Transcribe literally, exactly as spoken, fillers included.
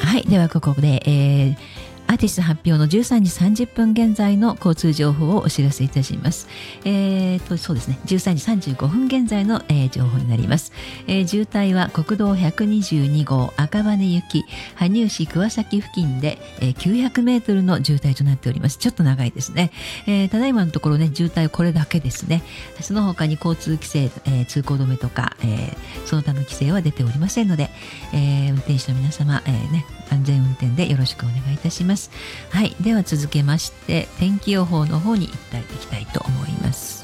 はい、ではここで、えーアーティスト発表のじゅうさんじさんじゅっぷん現在の交通情報をお知らせいたします。えー、とそうですね、じゅうさんじさんじゅうごふん現在の、えー、情報になります。えー、渋滞は国道ひゃくにじゅうにごう赤羽行き羽生市桑崎付近で、えー、きゅうひゃくメートルの渋滞となっております。ちょっと長いですね。えー、ただいまのところね、渋滞これだけですね。その他に交通規制、えー、通行止めとか、えー、その他の規制は出ておりませんので、えー、運転手の皆様、えーね、安全運転でよろしくお願いいたします。はい、では続けまして天気予報の方に行っていきたいと思います。